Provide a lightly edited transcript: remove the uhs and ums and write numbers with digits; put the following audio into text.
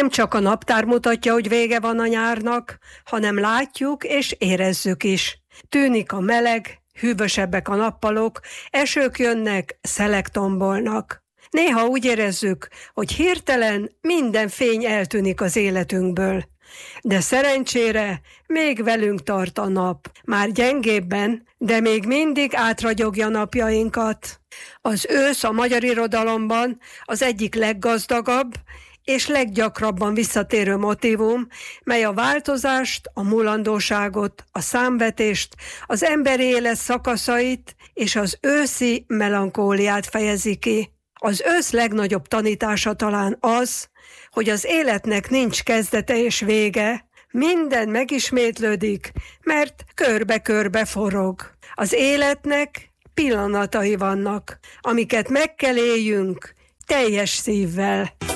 Nem csak a naptár mutatja, hogy vége van a nyárnak, hanem látjuk és érezzük is. Tűnik a meleg, hűvösebbek a nappalok, esők jönnek, szelek tombolnak. Néha úgy érezzük, hogy hirtelen minden fény eltűnik az életünkből. De szerencsére még velünk tart a nap. Már gyengébben, de még mindig átragyogja napjainkat. Az ősz a magyar irodalomban az egyik leggazdagabb és leggyakrabban visszatérő motívum, mely a változást, a mulandóságot, a számvetést, az emberi élet szakaszait és az őszi melankóliát fejezi ki. Az ősz legnagyobb tanítása talán az, hogy az életnek nincs kezdete és vége, minden megismétlődik, mert körbe-körbe forog. Az életnek pillanatai vannak, amiket meg kell éljünk teljes szívvel.